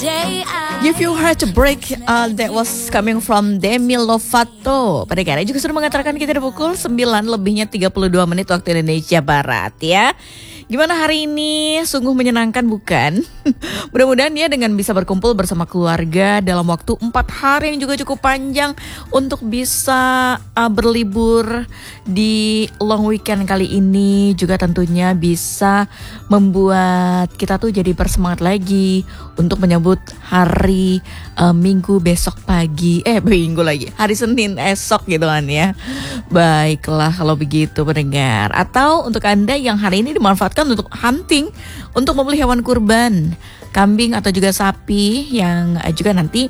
Give You Heart to Break, that was coming from Demi Lovato. Pada kali juga sudah mengatakan kita di pukul 9 lebihnya 32 menit waktu Indonesia Barat ya. Gimana hari ini? Sungguh menyenangkan bukan? Mudah-mudahan ya dengan bisa berkumpul bersama keluarga dalam waktu 4 hari yang juga cukup panjang untuk bisa berlibur di long weekend kali ini. Juga tentunya bisa membuat kita tuh jadi bersemangat lagi untuk menyambut hari Minggu besok pagi. Minggu lagi, hari Senin esok gitu kan ya. Baiklah kalau begitu pendengar. Atau untuk Anda yang hari ini dimanfaatkan untuk hunting, untuk membeli hewan kurban, kambing atau juga sapi yang juga nanti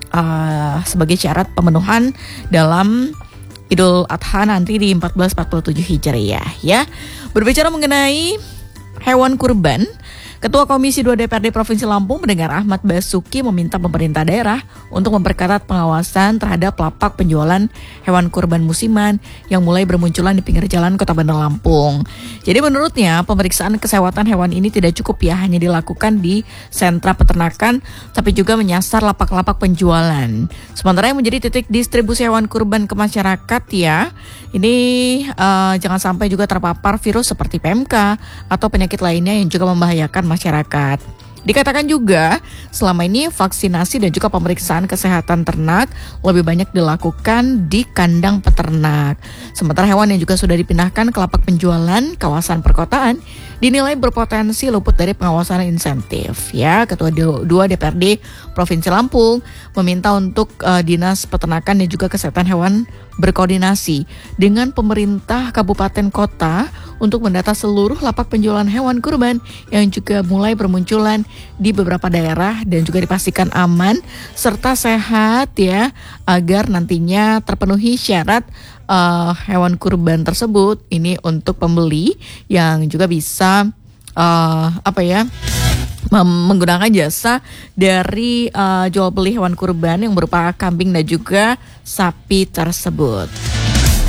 sebagai syarat pemenuhan dalam Idul Adha nanti di 1447 Hijriah ya. Berbicara mengenai hewan kurban, Ketua Komisi 2 DPRD Provinsi Lampung mendengar Ahmad Basuki meminta pemerintah daerah untuk memperketat pengawasan terhadap lapak penjualan hewan kurban musiman yang mulai bermunculan di pinggir jalan Kota Bandar Lampung. Jadi menurutnya pemeriksaan kesehatan hewan ini tidak cukup ya hanya dilakukan di sentra peternakan, tapi juga menyasar lapak-lapak penjualan. Sementara yang menjadi titik distribusi hewan kurban ke masyarakat ya, ini jangan sampai juga terpapar virus seperti PMK atau penyakit lainnya yang juga membahayakan masyarakat. Dikatakan juga selama ini vaksinasi dan juga pemeriksaan kesehatan ternak lebih banyak dilakukan di kandang peternak. Sementara hewan yang juga sudah dipindahkan ke lapak penjualan kawasan perkotaan dinilai berpotensi luput dari pengawasan insentif. Ya, Ketua 2 DPRD Provinsi Lampung meminta untuk Dinas Peternakan dan juga Kesehatan Hewan berkoordinasi dengan pemerintah kabupaten kota untuk mendata seluruh lapak penjualan hewan kurban yang juga mulai bermunculan di beberapa daerah dan juga dipastikan aman serta sehat ya, agar nantinya terpenuhi syarat hewan kurban tersebut ini untuk pembeli yang juga bisa menggunakan jasa dari jual beli hewan kurban yang berupa kambing dan juga sapi tersebut.